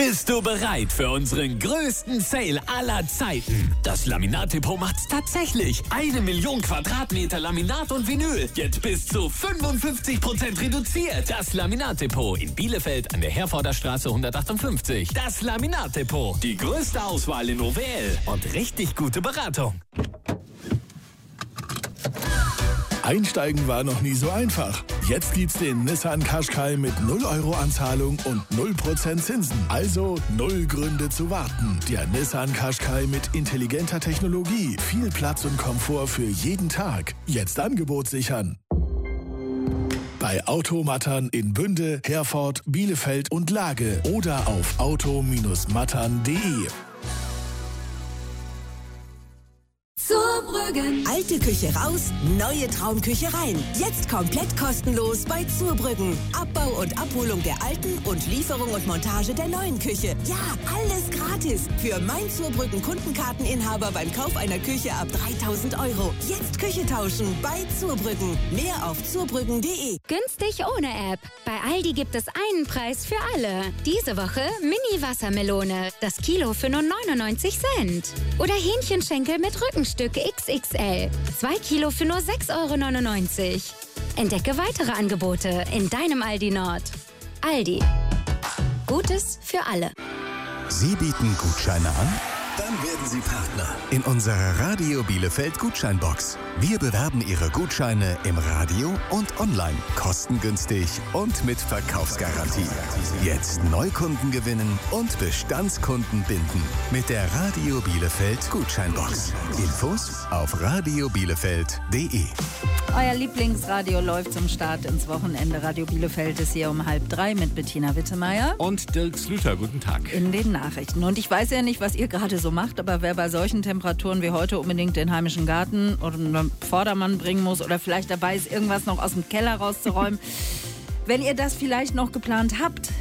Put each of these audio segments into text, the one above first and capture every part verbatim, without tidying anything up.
Bist du bereit für unseren größten Sale aller Zeiten? Das Laminat-Depot macht's tatsächlich. Eine Million Quadratmeter Laminat und Vinyl. Jetzt bis zu fünfundfünfzig Prozent reduziert. Das Laminat-Depot in Bielefeld an der Herforder Straße hundertachtundfünfzig. Das Laminat-Depot. Die größte Auswahl in O W L und richtig gute Beratung. Einsteigen war noch nie so einfach. Jetzt gibt's den Nissan Qashqai mit null Euro Anzahlung und null Prozent Zinsen. Also null Gründe zu warten. Der Nissan Qashqai mit intelligenter Technologie, viel Platz und Komfort für jeden Tag. Jetzt Angebot sichern. Bei Automattern in Bünde, Herford, Bielefeld und Lage oder auf auto mattern punkt de. Zurbrüggen. Alte Küche raus, neue Traumküche rein. Jetzt komplett kostenlos bei Zurbrüggen. Abbau und Abholung der alten und Lieferung und Montage der neuen Küche. Ja, alles gratis. Für mein Zurbrüggen Kundenkarteninhaber beim Kauf einer Küche ab dreitausend Euro. Jetzt Küche tauschen bei Zurbrüggen. Mehr auf zurbrüggen punkt de. Günstig ohne App. Bei Aldi gibt es einen Preis für alle. Diese Woche Mini-Wassermelone. Das Kilo für nur neunundneunzig Cent. Oder Hähnchenschenkel mit Rückenstück X X L. Zwei Kilo für nur sechs Euro neunundneunzig. Entdecke weitere Angebote in deinem Aldi Nord. Aldi. Gutes für alle. Sie bieten Gutscheine an? Dann werden Sie Partner in unserer Radio Bielefeld Gutscheinbox. Wir bewerben Ihre Gutscheine im Radio und online. Kostengünstig und mit Verkaufsgarantie. Jetzt Neukunden gewinnen und Bestandskunden binden. Mit der Radio Bielefeld Gutscheinbox. Infos auf radio bielefeld punkt de. Euer Lieblingsradio läuft zum Start ins Wochenende. Radio Bielefeld ist hier um halb drei mit Bettina Wittemeyer. Und Dirk Slüter, guten Tag. In den Nachrichten. Und ich weiß ja nicht, was ihr gerade so macht, aber wer bei solchen Temperaturen wie heute unbedingt den heimischen Garten oder einen Vordermann bringen muss oder vielleicht dabei ist, irgendwas noch aus dem Keller rauszuräumen. Wenn ihr das vielleicht noch geplant habt,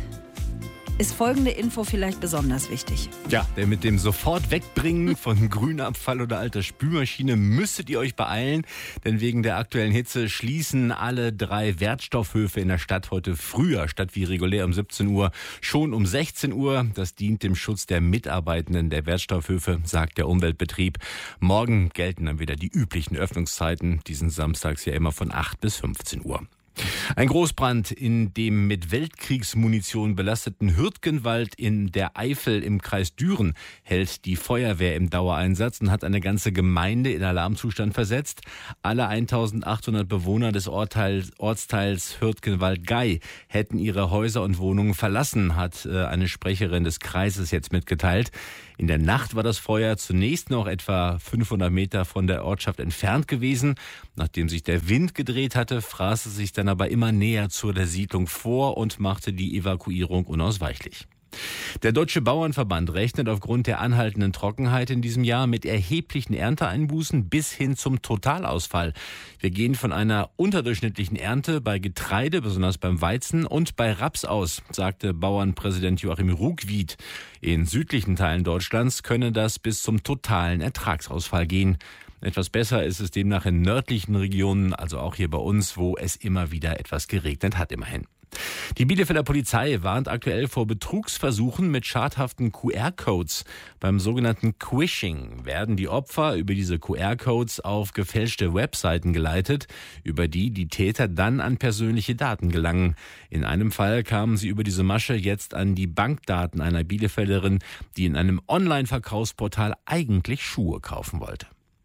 ist folgende Info vielleicht besonders wichtig. Ja, denn mit dem sofort Wegbringen von Grünabfall oder alter Spülmaschine müsstet ihr euch beeilen, denn wegen der aktuellen Hitze schließen alle drei Wertstoffhöfe in der Stadt heute früher, statt wie regulär um siebzehn Uhr, schon um sechzehn Uhr. Das dient dem Schutz der Mitarbeitenden der Wertstoffhöfe, sagt der Umweltbetrieb. Morgen gelten dann wieder die üblichen Öffnungszeiten, diesen samstags ja immer von acht bis fünfzehn Uhr. Ein Großbrand in dem mit Weltkriegsmunition belasteten Hürtgenwald in der Eifel im Kreis Düren hält die Feuerwehr im Dauereinsatz und hat eine ganze Gemeinde in Alarmzustand versetzt. Alle eintausendachthundert Bewohner des Ortteils, Ortsteils Hürtgenwald-Gei hätten ihre Häuser und Wohnungen verlassen, hat eine Sprecherin des Kreises jetzt mitgeteilt. In der Nacht war das Feuer zunächst noch etwa fünfhundert Meter von der Ortschaft entfernt gewesen. Nachdem sich der Wind gedreht hatte, fraß es sich dann aber immer näher zu der Siedlung vor und machte die Evakuierung unausweichlich. Der Deutsche Bauernverband rechnet aufgrund der anhaltenden Trockenheit in diesem Jahr mit erheblichen Ernteeinbußen bis hin zum Totalausfall. Wir gehen von einer unterdurchschnittlichen Ernte bei Getreide, besonders beim Weizen und bei Raps aus, sagte Bauernpräsident Joachim Ruckwied. In südlichen Teilen Deutschlands könne das bis zum totalen Ertragsausfall gehen. Etwas besser ist es demnach in nördlichen Regionen, also auch hier bei uns, wo es immer wieder etwas geregnet hat, immerhin. Die Bielefelder Polizei warnt aktuell vor Betrugsversuchen mit schadhaften Q R-Codes. Beim sogenannten Quishing werden die Opfer über diese Q R-Codes auf gefälschte Webseiten geleitet, über die die Täter dann an persönliche Daten gelangen. In einem Fall kamen sie über diese Masche jetzt an die Bankdaten einer Bielefelderin, die in einem Online-Verkaufsportal eigentlich Schuhe kaufen wollte.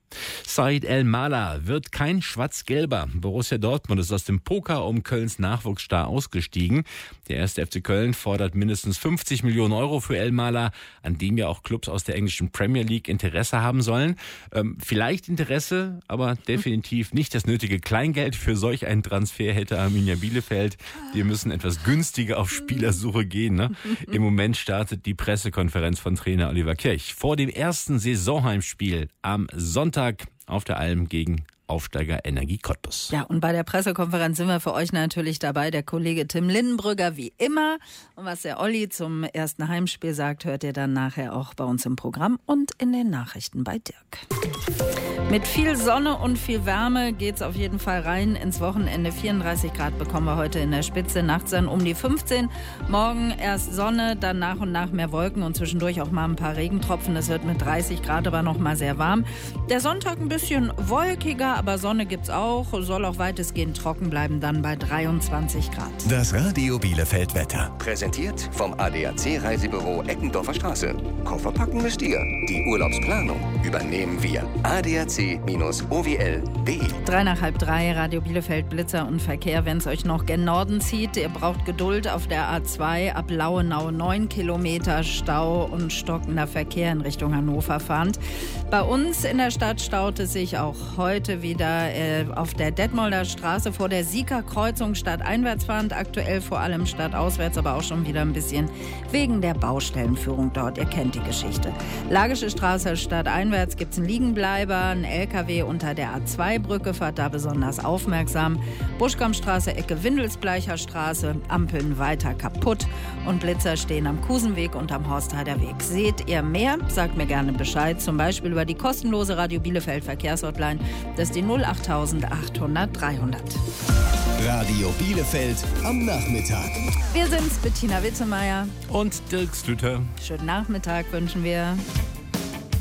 Said El-Mala wird kein Schwarz-Gelber. Borussia Dortmund ist aus dem Poker um Kölns Nachwuchsstar ausgestiegen. Der erste F C Köln fordert mindestens fünfzig Millionen Euro für El-Mala, an dem ja auch Clubs aus der englischen Premier League Interesse haben sollen. Ähm, vielleicht Interesse, aber definitiv nicht das nötige Kleingeld. Für solch einen Transfer hätte Arminia Bielefeld. Die müssen etwas günstiger auf Spielersuche gehen. Ne? Im Moment startet die Pressekonferenz von Trainer Oliver Kirch vor dem ersten Saisonheimspiel am Sonntag auf der Alm gegen Aufsteiger Energie Cottbus. Ja, und bei der Pressekonferenz sind wir für euch natürlich dabei, der Kollege Tim Lindenbrügger wie immer. Und was der Olli zum ersten Heimspiel sagt, hört ihr dann nachher auch bei uns im Programm und in den Nachrichten bei Dirk. Mit viel Sonne und viel Wärme geht's auf jeden Fall rein ins Wochenende. vierunddreißig Grad bekommen wir heute in der Spitze, nachts dann um die fünfzehn. Morgen erst Sonne, dann nach und nach mehr Wolken und zwischendurch auch mal ein paar Regentropfen. Es wird mit dreißig Grad aber noch mal sehr warm. Der Sonntag ein bisschen wolkiger, aber Sonne gibt's auch. Soll auch weitestgehend trocken bleiben, dann bei dreiundzwanzig Grad. Das Radio Bielefeld Wetter. Präsentiert vom A D A C Reisebüro Eckendorfer Straße. Koffer packen müsst ihr. Die Urlaubsplanung übernehmen wir. A D A C O W L punkt de. Drei nach halb drei, Radio Bielefeld, Blitzer und Verkehr. Wenn es euch noch gen Norden zieht, ihr braucht Geduld auf der A zwei. Ab Lauenau neun Kilometer Stau und stockender Verkehr in Richtung Hannover fahrend. Bei uns in der Stadt staut es sich auch heute wieder äh, auf der Detmolder Straße vor der Sieger-Kreuzung stadteinwärts fahrend. Aktuell vor allem stadtauswärts, aber auch schon wieder ein bisschen wegen der Baustellenführung dort. Ihr kennt die Geschichte. Lagische Straße stadteinwärts gibt es einen Liegenbleiber, einen L K W unter der A zwei Brücke, fahrt da besonders aufmerksam. Buschkampstraße, Ecke Windelsbleicher Straße, Ampeln weiter kaputt und Blitzer stehen am Kusenweg und am Horstheider Weg. Seht ihr mehr? Sagt mir gerne Bescheid, zum Beispiel über die kostenlose Radio Bielefeld Verkehrshotline. Das ist die null acht achthundert dreihundert. Radio Bielefeld am Nachmittag. Wir sind's, Bettina Witzemeyer Und Dirk Slüter. Schönen Nachmittag wünschen wir.